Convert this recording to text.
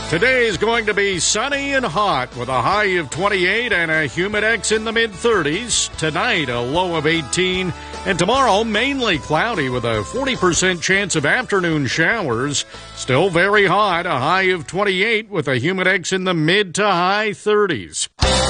Today is going to be sunny and hot with a high of 28 and a humidex in the mid-30s. Tonight, a low of 18. And tomorrow, mainly cloudy with a 40% chance of afternoon showers. Still very hot, a high of 28 with a humidex in the mid to high 30s.